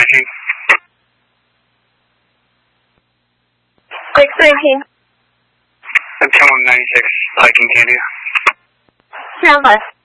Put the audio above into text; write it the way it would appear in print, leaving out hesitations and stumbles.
Viking. Quick 19. I'm 96, Viking Canada. Ground left.